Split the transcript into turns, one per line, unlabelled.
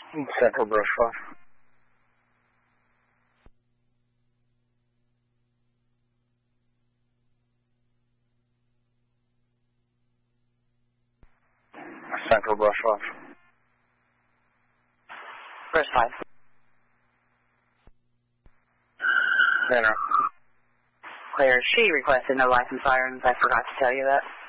Central brush fire. Central brush fire.
Brush 5.
Center.
Clear. She requested no license sirens. I forgot to tell you that.